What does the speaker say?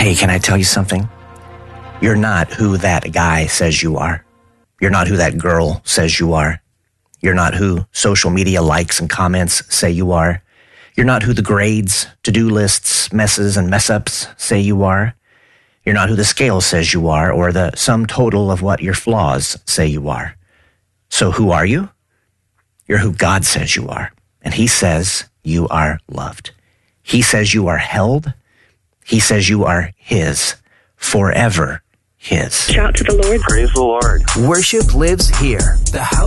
Hey, can I tell you something? You're not who that guy says you are. You're not who that girl says you are. You're not who social media likes and comments say you are. You're not who the grades, to-do lists, messes, and mess-ups say you are. You're not who the scale says you are or the sum total of what your flaws say you are. So who are you? You're who God says you are. And he says you are loved. He says you are held. He says you are his, forever his. Shout to the Lord. Praise the Lord. Worship lives here. The house